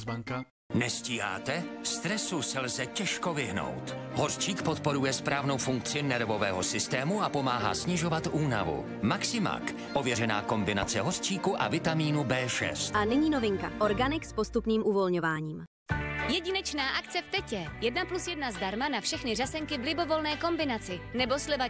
banka. Nestíháte? Stresu se lze těžko vyhnout. Hořčík podporuje správnou funkci nervového systému a pomáhá snižovat únavu. Maximak, ověřená kombinace hořčíku a vitamínu B6. A nyní novinka. Organic s postupným uvolňováním. Jedinečná akce v Tetě. 1+1 zdarma na všechny řasenky v libovolné kombinaci. Nebo sleva